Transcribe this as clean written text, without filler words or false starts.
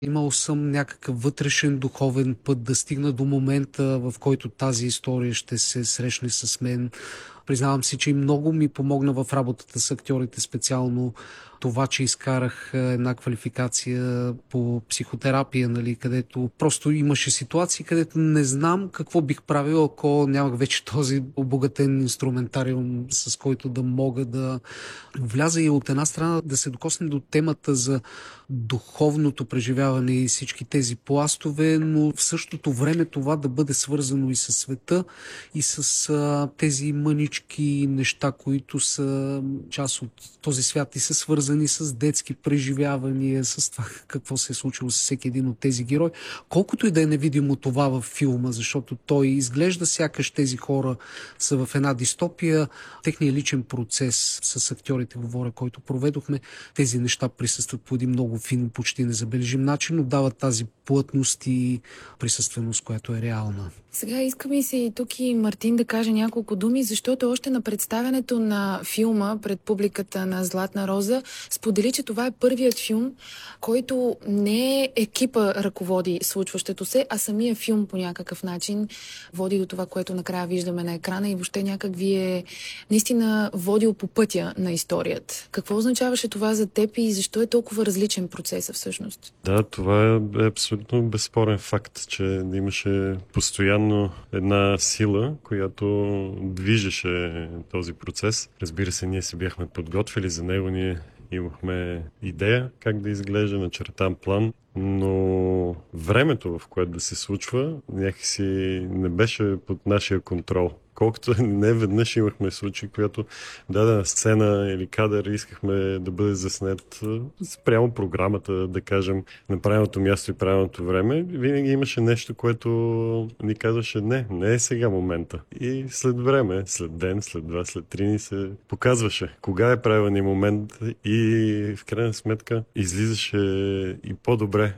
Имал съм някакъв вътрешен духовен път да стигна до момента, в който тази история ще се срещне с мен. Признавам си, че и много ми помогна в работата с актьорите, специално това, че изкарах една квалификация по психотерапия, нали, където просто имаше ситуации, където не знам какво бих правил, ако нямах вече този обогатен инструментариум, с който да мога да вляза и от една страна да се докосне до темата за духовното преживяване и всички тези пластове, но в същото време това да бъде свързано и с света, и с тези мънички неща, които са част от този свят и са свързани с детски преживявания, с това какво се е случило с всеки един от тези герои. Колкото и да е невидимо това във филма, защото той изглежда сякаш тези хора са в една дистопия, техният личен процес с актьорите, говоря, който проведохме, тези неща присъстват по един много фин, почти незабележим начин, но дават тази плътност и присъственост, която е реална. Сега искам и се и тук и Мартин да каже няколко думи, защото още на представянето на филма пред публиката на Златна роза сподели, че това е първият филм, който не е екипа ръководи случващото се, а самия филм по някакъв начин води до това, което накрая виждаме на екрана и въобще някак ви е наистина водил по пътя на историята. Какво означаваше това за теб и защо е толкова различен процесът всъщност? Да, това е абсолютно безспорен факт, че имаше постоянно една сила, която движеше този процес. Разбира се, ние се бяхме подготвили за него, ние имахме идея как да изглежда, начертан план, но времето, в което да се случва, някакси не беше под нашия контрол. Колкото не веднъж имахме случаи, когато дадена сцена или кадър искахме да бъде заснет спрямо програмата, да кажем, на правилното място и правилното време, винаги имаше нещо, което ни казваше не е сега момента. И след време, след ден, след два, след три ни се показваше кога е правилният момент и в крайна сметка излизаше и по-добре